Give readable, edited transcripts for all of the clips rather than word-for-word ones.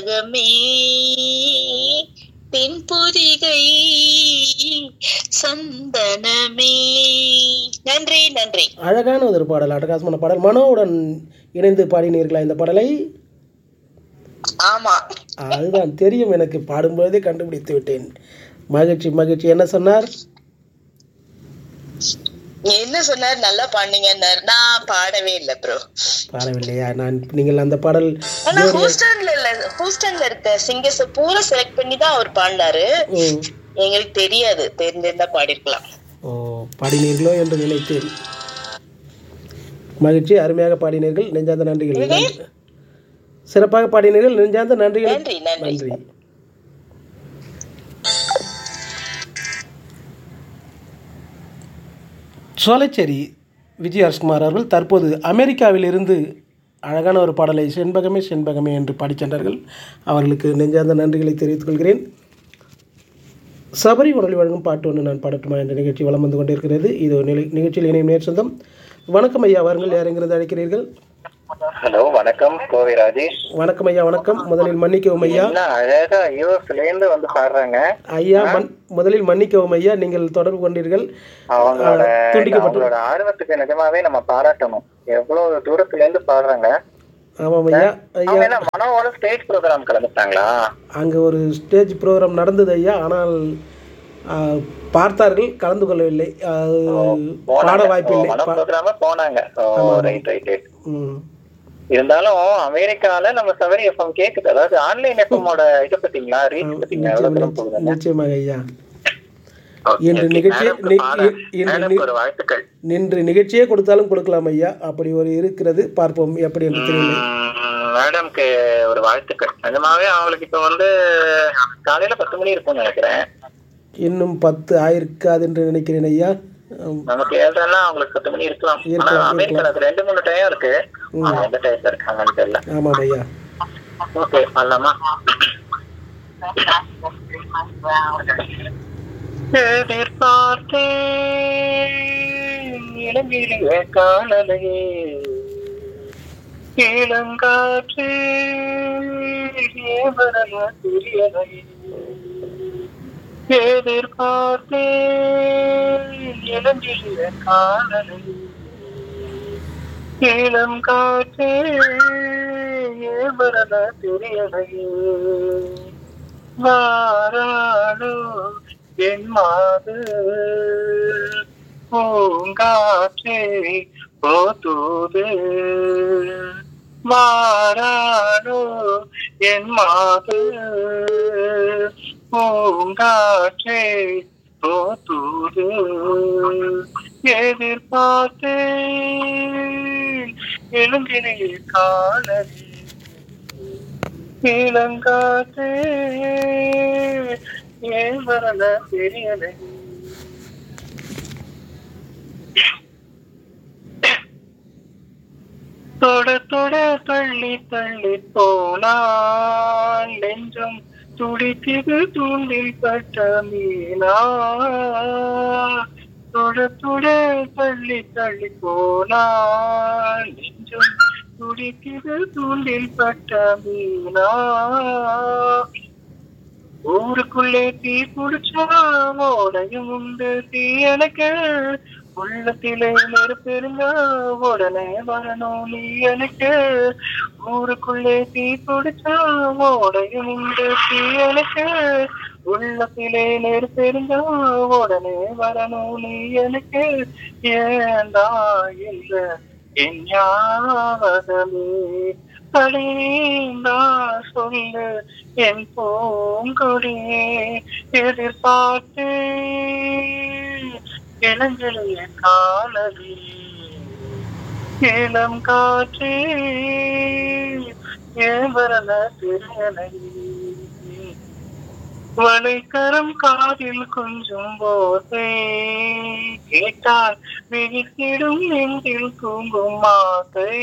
செண்பகமே தென்பொதிகை சந்தனமே. நன்றி நன்றி. அழகான ஒரு பாடல், அட்டகாசமான பாடல். மனோவுடன் இணைந்து பாடினீர்களா இந்த பாடலை? ஆமா, அதுதான் தெரியும், எனக்கு பாடும்போதே கண்டுபிடித்து விட்டேன். மகிழ்ச்சி மகிழ்ச்சி. என்ன சொன்னார்? என்ன சொன்னார்? நல்லா பாடுனீங்கன்னார். நான் பாடவே இல்லை ப்ரோ. பாடவில்லையா? நீங்கள் அந்த பாடல் ஆனா ஹூஸ்டன்ல இருக்க சிங்கர்ஸ் பூரா செலக்ட் பண்ணி தான் அவர் பாடினாரு. எங்களுக்கு தெரியாது, தெரிஞ்சிருந்தா பாடிருக்கலாம். ஓ, பாடினீர்களோ என்று நினைத்தேன். மகிழ்ச்சி, அருமையாக பாடினீர்கள், நெஞ்சார்ந்த நன்றிகள். சிறப்பாக பாடினீர்கள், நெஞ்சார்ந்த நன்றிகள். நன்றி நன்றி. சோலைச்சேரி விஜயராஜ்குமார் அவர்கள் தற்போது அமெரிக்காவில் இருந்து அழகான ஒரு பாடலை செண்பகமே செண்பகமே என்று பாடிச் சென்றார்கள். அவர்களுக்கு நெஞ்சார்ந்த நன்றிகளை தெரிவித்துக் கொள்கிறேன். சபரி உடல் வழங்கும் பாட்டு ஒன்று நான் பாடட்டுமா என்ற நிகழ்ச்சி வலம் வந்து கொண்டிருக்கிறது. இது நிகழ்ச்சியில் இணையும் நேர் சொந்தம். வணக்கம் ஐயா, வாருங்கள். யார் எங்கிருந்து அழைக்கிறீர்கள்? ஹலோ, வணக்கம். கோவை ராஜேஷ். வணக்கம் ஐயா, வணக்கம். முதலில் மன்னிக்கவும் ஐயா. அழகா யூஎஸ்ல இருந்து வந்து பாடுறாங்க ஐயா. முதலில் மன்னிக்கவும் ஐயா, நீங்கள் தொடர்பு கொண்டீர்கள். அவங்களோட ஆர்வத்துக்கு நிஜமாவே நம்ம பாராட்டணும். எவ்வளவு தூரத்துல இருந்து பாடுறாங்க. ஆமாம் ஐயா. ஐயா, மனோவோட ஸ்டேஜ் ப்ரோக்ராம் கலந்துட்டாங்களா? அங்கே ஒரு ஸ்டேஜ் ப்ரோக்ராம் நடந்தது ஐயா. ஆனால் பார்த்தார்கள், கலந்து கொள்ளவில்லை. பாட வாய்ப்பு இல்லை. போனாங்க. இருந்தாலும் அமெரிக்கால நம்ம சபரி எஃப்எம் கேக்குது. அதாவது ஆன்லைன் எஃப்எம்மோட இதை பத்தீங்களா, ரீச் பத்தீங்களா? நிச்சயமாக ஐயா. இன்று நிகழ்ச்சியே கொடுத்தாலும் கொடுக்கலாம் ஐயா. அப்படி ஒரு இருக்கிறது, பார்ப்போம் எப்படி என்று தெரியல. மேடம்க்கு ஒரு வாழ்த்துக்கள். நிஜமாவே அவங்களுக்கு இப்ப வந்து காலையில 10 மணி இருக்கும்னு நினைக்கிறேன். இன்னும் 10 ஆயிருக்காது என்று நினைக்கிறேன் ஐயா. நமக்கு ஏதானா அவங்களுக்கு 10 மணி இருக்கலாம். அமெரிக்கால 2-3 டைம் இருக்கு. எந்த டைம்ல இருக்காங்கன்னு தெரியல. ஆமா ஐயா. ஓகே, பண்ணலாமா? எதிர்பார்த்தேன் இளங்கிலிய காணலையே, இளங்காற்றே வரல தெரியலையே. எதிர்பார்த்தேன் இளங்கிலிய காணலையே, இளம் காற்றே வரல தெரியலையே. வாராளோ என் மாது பூங்காற்றே போதூது, வாராளோ என் மாது பூங்காற்றே போதூது. எதிர்பார்த்தேன் இளங்கிலிய காணலே, இளங்காற்றே ஏன் வரல தெரியலை. தொட தொட தள்ளி தள்ளி போனான் நெஞ்சம் துடிக்குது தூண்டில் பட்ட மீனா. தொட தொட தள்ளி தள்ளி போனான் நெஞ்சம் துடிக்குது தூண்டில் பட்ட மீனா. ஊருக்குள்ளே தீ குடிச்சா ஓடையும் உண்டு தீ எனக்கு, உள்ளத்திலே நெருப்பெருங்க உடனே வரணும் நீ எனக்கு. ஊருக்குள்ளே தீ குடிச்சா ஓடையும் உண்டு தீ எனக்கு, உள்ளத்திலே நெருப்பெருங்க உடனே வரணும் நீ எனக்கு. ஏண்டா இல்ல என் ஞாபகமே அழிந்தா சொல்லு என் பூங்கொடி. எதிர்பார்த்து இளங்கிலிய காணலே, இளம் காற்றே ஏன் வரல தெரியலை. வளைக்கரம் காதில் கொஞ்சம் போதே கேட்டால் விழித்திடும் நெஞ்சில் தூங்கும் மாதை.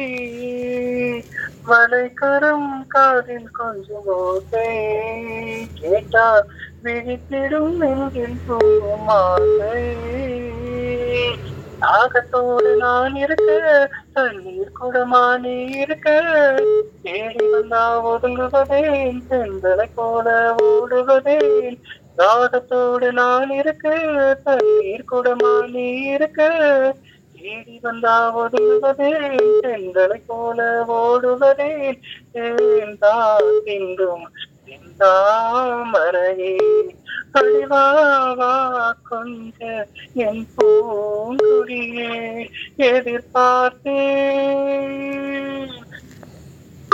வளைக்கரம் காதில் கொஞ்சம் போதே கேட்டால் விழித்திடும் நெஞ்சில் தூங்கும் மாதை. தாகத்தோடு நான் இருக்க தண்ணீர் குடமா நீ இருக்க தேடி வந்தா ஒதுங்குவதேன் செந்தலை போல ஓடுவதேன் தாகத்தோடு நான் இருக்க தண்ணீர் குடமா நீ இருக்க தேடி வந்தா ஒதுங்குவதேன் செந்தலை போல ஓடுவதேன் தின்றும் தாமரையே அழிவாவா கொஞ்ச என் பூங்குடியே எதிர்பார்த்தேன்